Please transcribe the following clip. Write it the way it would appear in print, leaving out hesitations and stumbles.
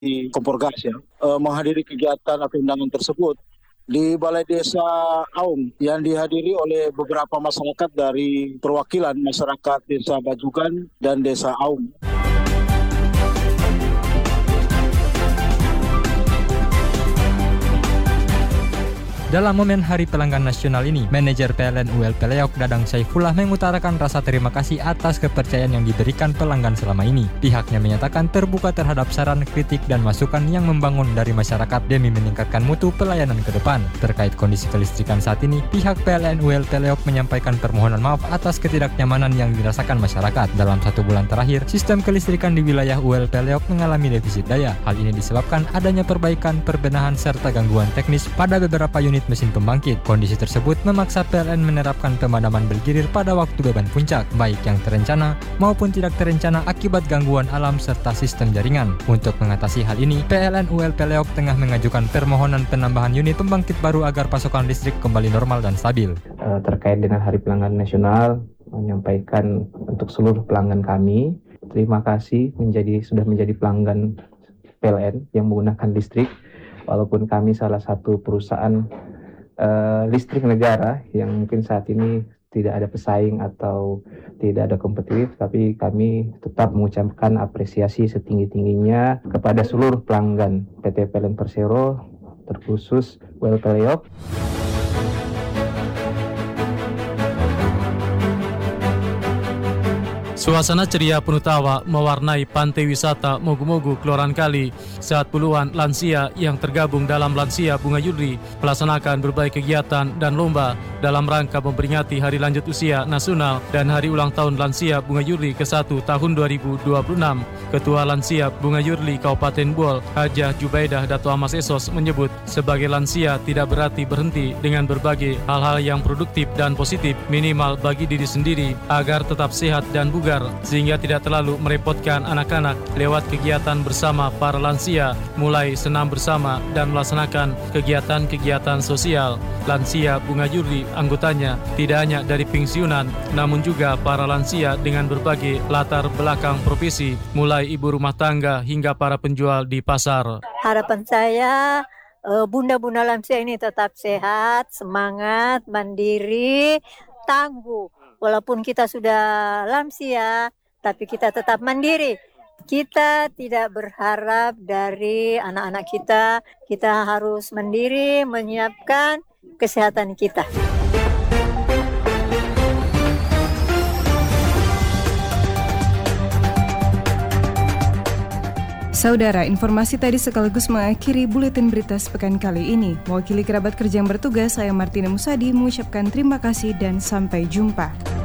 kompor gas ya, menghadiri kegiatan atau undangan tersebut di Balai Desa Aum yang dihadiri oleh beberapa masyarakat dari perwakilan masyarakat Desa Bajugan dan Desa Aum. Dalam momen Hari Pelanggan Nasional ini, manajer PLN UL Peleok Dadang Saifullah mengutarakan rasa terima kasih atas kepercayaan yang diberikan pelanggan selama ini. Pihaknya menyatakan terbuka terhadap saran, kritik, dan masukan yang membangun dari masyarakat demi meningkatkan mutu pelayanan ke depan. Terkait kondisi kelistrikan saat ini, pihak PLN UL Peleok menyampaikan permohonan maaf atas ketidaknyamanan yang dirasakan masyarakat. Dalam 1 bulan terakhir, sistem kelistrikan di wilayah UL Peleok mengalami defisit daya. Hal ini disebabkan adanya perbaikan, perbenahan, serta gangguan teknis pada beberapa unit mesin pembangkit. Kondisi tersebut memaksa PLN menerapkan pemadaman bergilir pada waktu beban puncak, baik yang terencana maupun tidak terencana akibat gangguan alam serta sistem jaringan. Untuk mengatasi hal ini, PLN UL Peleok tengah mengajukan permohonan penambahan unit pembangkit baru agar pasokan listrik kembali normal dan stabil. Terkait dengan Hari Pelanggan Nasional, menyampaikan untuk seluruh pelanggan kami, terima kasih sudah menjadi pelanggan PLN yang menggunakan listrik. Walaupun kami salah satu perusahaan listrik negara yang mungkin saat ini tidak ada pesaing atau tidak ada kompetitif, tapi kami tetap mengucapkan apresiasi setinggi-tingginya kepada seluruh pelanggan PT PLN Persero, terkhusus UL Peleok. Suasana ceria penuh tawa mewarnai pantai wisata Mogu-Mogu, Kelurahan Kali saat puluhan lansia yang tergabung dalam Lansia Bunga Yudri melaksanakan berbagai kegiatan dan lomba dalam rangka memperingati Hari Lanjut Usia Nasional dan Hari Ulang Tahun Lansia Bunga Yudri ke-1 tahun 2026. Ketua Lansia Bunga Yudri Kabupaten Buol, Hajah Jubaidah Dato Amas Esos menyebut sebagai lansia tidak berarti berhenti dengan berbagai hal-hal yang produktif dan positif minimal bagi diri sendiri agar tetap sehat dan bugar, sehingga tidak terlalu merepotkan anak-anak lewat kegiatan bersama para lansia, mulai senam bersama dan melaksanakan kegiatan-kegiatan sosial. Lansia Bunga Yudri anggotanya tidak hanya dari pensiunan, namun juga para lansia dengan berbagai latar belakang profesi, mulai ibu rumah tangga hingga para penjual di pasar. Harapan saya bunda-bunda lansia ini tetap sehat, semangat, mandiri, tangguh. Walaupun kita sudah lansia, tapi kita tetap mandiri. Kita tidak berharap dari anak-anak kita. Kita harus mandiri menyiapkan kesehatan kita. Saudara, informasi tadi sekaligus mengakhiri buletin berita sepekan kali ini. Mewakili kerabat kerja yang bertugas, saya Martina Musadi mengucapkan terima kasih dan sampai jumpa.